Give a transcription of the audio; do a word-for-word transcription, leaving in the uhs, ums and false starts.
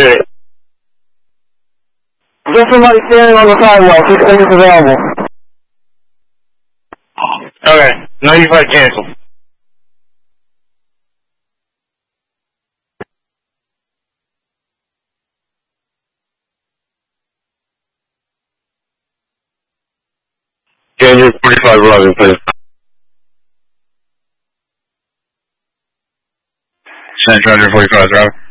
Yeah. There's somebody standing on the sidewalk. Who's thing is available? Okay. ninety-five cancel. January forty-five Robin, please. Central forty-five Robin.